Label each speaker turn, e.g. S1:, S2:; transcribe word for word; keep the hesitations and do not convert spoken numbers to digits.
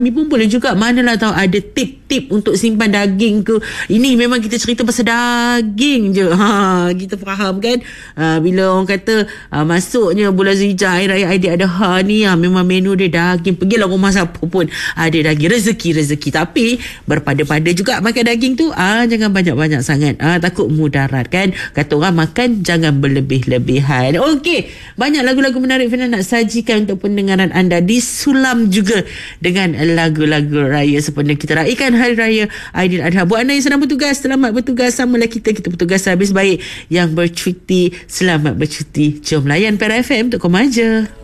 S1: Ni pun boleh juga. Manalah tahu ada tip-tip untuk simpan daging ke. Ini memang kita cerita pasal daging je. Ha, kita faham kan. Ha, bila orang kata ha, masuknya bulan Zulhijjah, Hari Raya Aidiladha ni, ha, memang menu dia daging. Pergilah rumah siapa pun ada daging. Rezeki-rezeki. Tapi berpada-pada juga makan daging tu. Ha, jangan banyak-banyak sangat. Ha, takut mudarat kan. Kata orang makan jangan berlebih-lebihan. Okey. Banyak lagu-lagu menarik Fina nak sajikan untuk pendengaran anda. Disulam juga dengan lagu-lagu raya sempena kita raikan Hari Raya Aidiladha. Buat anda yang sedang bertugas, selamat bertugas. Samalah kita, kita bertugas habis baik. Yang bercuti, selamat bercuti. Jom layan Perak F M untuk Komaja.